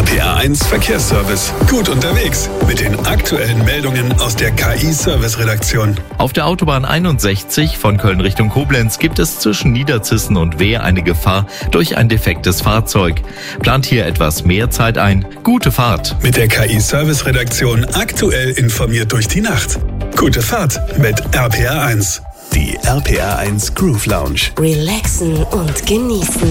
RPR1 Verkehrsservice. Gut unterwegs mit den aktuellen Meldungen aus der KI-Service-Redaktion. Auf der Autobahn 61 von Köln Richtung Koblenz gibt es zwischen Niederzissen und Wehr eine Gefahr durch ein defektes Fahrzeug. Plant hier etwas mehr Zeit ein. Gute Fahrt. Mit der KI-Service-Redaktion aktuell informiert durch die Nacht. Gute Fahrt mit RPR1. Die RPR1 Groove Lounge. Relaxen und genießen.